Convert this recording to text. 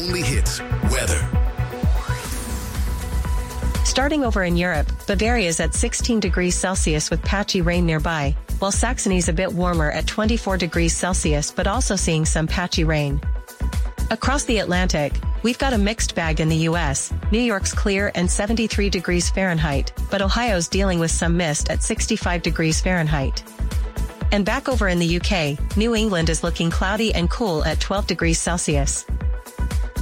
only hits, weather. Starting over in Europe, Bavaria is at 16 degrees Celsius with patchy rain nearby, while Saxony's a bit warmer at 24 degrees Celsius but also seeing some patchy rain. Across the Atlantic, we've got a mixed bag in the US. New York's clear and 73 degrees Fahrenheit, but Ohio's dealing with some mist at 65 degrees Fahrenheit. And back over in the UK, New England is looking cloudy and cool at 12 degrees Celsius.